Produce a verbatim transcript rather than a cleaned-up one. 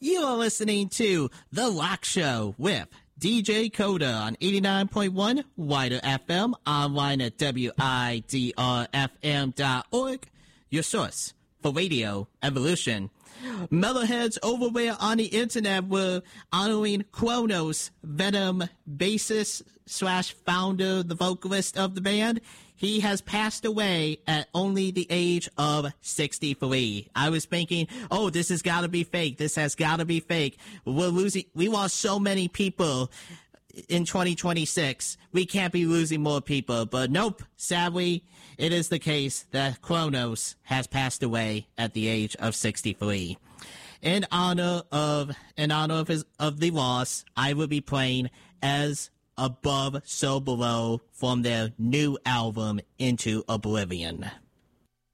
You are listening to The Lock Show with D J Coda on eighty-nine point one Wider F M, online at W I D R F M dot org, your source for radio evolution. Metalheads overwhere on the internet were honoring Kronos, Venom bassist slash founder, the vocalist of the band. He has passed away at only the age of sixty-three. I was thinking, oh, this has got to be fake. This has got to be fake. We're losing. We lost so many people in twenty twenty-six. We can't be losing more people. But nope, sadly, it is the case that Kronos has passed away at the age of sixty-three. In honor of in honor of his of the loss, I will be playing As Above, So Below from their new album Into Oblivion.